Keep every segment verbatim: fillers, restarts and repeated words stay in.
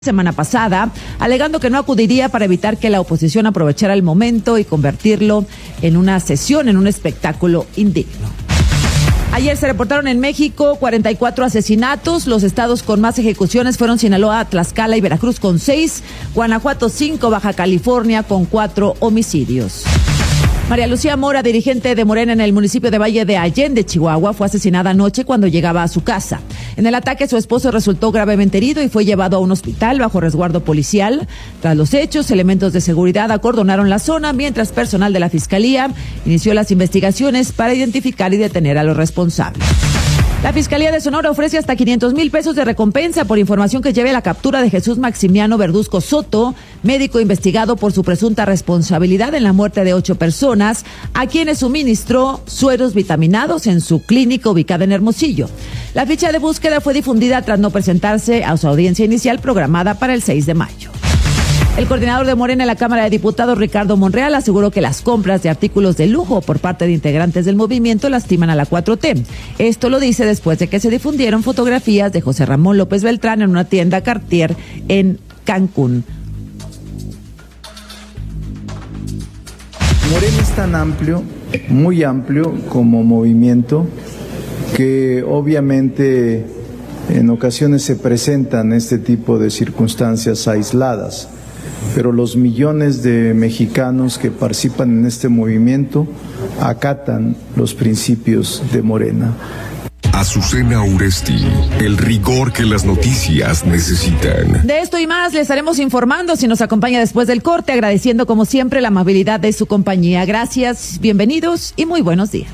semana pasada, alegando que no acudiría para evitar que la oposición aprovechara el momento y convertirlo en una sesión, en un espectáculo indigno. Ayer se reportaron en México cuarenta y cuatro asesinatos. Los estados con más ejecuciones fueron Sinaloa, Tlaxcala y Veracruz con seis, Guanajuato cinco, Baja California con cuatro homicidios. María Lucía Mora, dirigente de Morena en el municipio de Valle de Allende, Chihuahua, fue asesinada anoche cuando llegaba a su casa. En el ataque, su esposo resultó gravemente herido y fue llevado a un hospital bajo resguardo policial. Tras los hechos, elementos de seguridad acordonaron la zona, mientras personal de la Fiscalía inició las investigaciones para identificar y detener a los responsables. La Fiscalía de Sonora ofrece hasta quinientos mil pesos de recompensa por información que lleve a la captura de Jesús Maximiano Verduzco Soto, médico investigado por su presunta responsabilidad en la muerte de ocho personas, a quienes suministró sueros vitaminados en su clínica ubicada en Hermosillo. La ficha de búsqueda fue difundida tras no presentarse a su audiencia inicial programada para el seis de mayo. El coordinador de Morena en la Cámara de Diputados, Ricardo Monreal, aseguró que las compras de artículos de lujo por parte de integrantes del movimiento lastiman a la cuatro T. Esto lo dice después de que se difundieron fotografías de José Ramón López Beltrán en una tienda Cartier en Cancún. Morena es tan amplio, muy amplio como movimiento, que obviamente en ocasiones se presentan este tipo de circunstancias aisladas. Pero los millones de mexicanos que participan en este movimiento acatan los principios de Morena. Azucena Uresti, el rigor que las noticias necesitan. De esto y más les estaremos informando si nos acompaña después del corte, agradeciendo como siempre la amabilidad de su compañía. Gracias, bienvenidos y muy buenos días.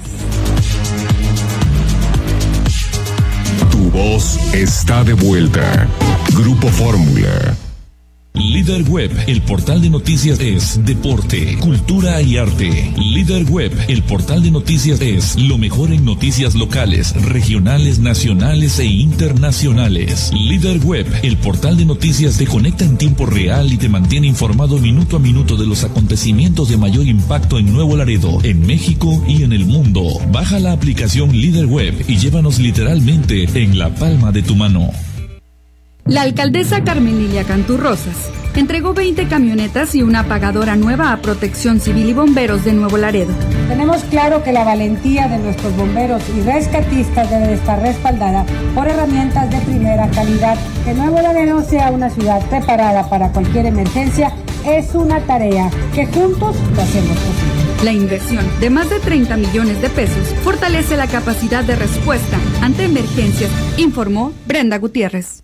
Tu voz está de vuelta. Grupo Fórmula. Líder Web, el portal de noticias es deporte, cultura y arte. Líder Web, el portal de noticias es lo mejor en noticias locales, regionales, nacionales e internacionales. Líder Web, el portal de noticias te conecta en tiempo real y te mantiene informado minuto a minuto de los acontecimientos de mayor impacto en Nuevo Laredo, en México y en el mundo. Baja la aplicación Líder Web y llévanos literalmente en la palma de tu mano. La alcaldesa Carmen Lilia Cantú Rosas entregó veinte camionetas y una apagadora nueva a Protección Civil y Bomberos de Nuevo Laredo. Tenemos claro que la valentía de nuestros bomberos y rescatistas debe estar respaldada por herramientas de primera calidad. Que Nuevo Laredo sea una ciudad preparada para cualquier emergencia es una tarea que juntos lo hacemos posible. La inversión de más de treinta millones de pesos fortalece la capacidad de respuesta ante emergencias, informó Brenda Gutiérrez.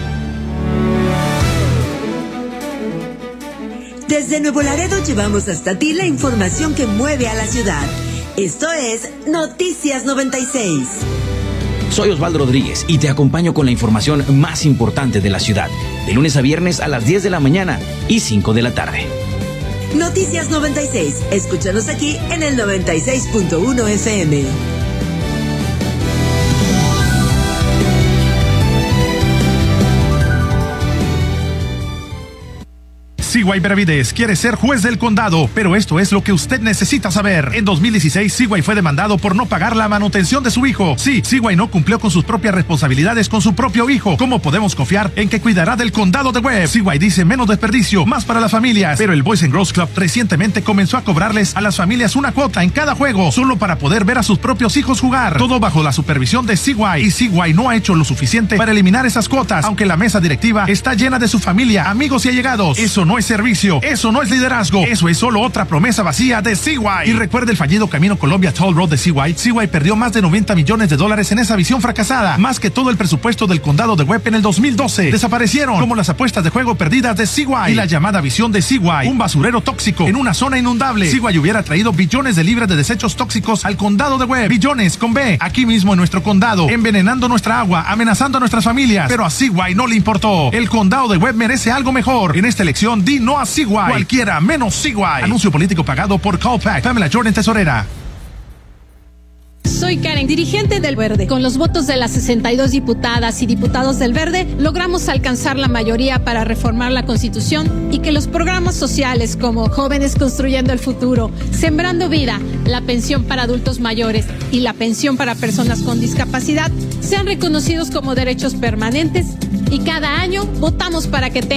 Desde Nuevo Laredo llevamos hasta ti la información que mueve a la ciudad. Esto es Noticias noventa y seis. Soy Osvaldo Rodríguez y te acompaño con la información más importante de la ciudad, de lunes a viernes a las diez de la mañana y cinco de la tarde. Noticias noventa y seis. Escúchanos aquí en el noventa y seis punto uno F M. Seaway Benavides quiere ser juez del condado, pero esto es lo que usted necesita saber. En dos mil dieciséis, Seaway fue demandado por no pagar la manutención de su hijo. Sí, Seaway no cumplió con sus propias responsabilidades con su propio hijo. ¿Cómo podemos confiar en que cuidará del condado de Webb? Seaway dice menos desperdicio, más para las familias. Pero el Boys and Girls Club recientemente comenzó a cobrarles a las familias una cuota en cada juego, solo para poder ver a sus propios hijos jugar. Todo bajo la supervisión de Seaway. Y Seaway no ha hecho lo suficiente para eliminar esas cuotas, aunque la mesa directiva está llena de su familia, amigos y allegados. Eso no es servicio, eso no es liderazgo, eso es solo otra promesa vacía de Seaway. Y recuerda el fallido Camino Colombia Toll Road de Seaway. Seaway perdió más de noventa millones de dólares en esa visión fracasada, más que todo el presupuesto del condado de Webb en el dos mil doce. Desaparecieron como las apuestas de juego perdidas de Seaway y la llamada visión de Seaway, un basurero tóxico en una zona inundable. Seaway hubiera traído billones de libras de desechos tóxicos al condado de Webb, billones con B, aquí mismo en nuestro condado, envenenando nuestra agua, amenazando a nuestras familias, pero a Seaway no le importó. El condado de Webb merece algo mejor. En esta elección, di no a Seaway. Cualquiera menos Seaway. Anuncio político pagado por Callpack. Pamela Jordan, tesorera. Soy Karen, dirigente del Verde. Con los votos de las sesenta y dos diputadas y diputados del Verde, logramos alcanzar la mayoría para reformar la Constitución y que los programas sociales como Jóvenes Construyendo el Futuro, Sembrando Vida, la pensión para adultos mayores y la pensión para personas con discapacidad sean reconocidos como derechos permanentes y cada año votamos para que tenga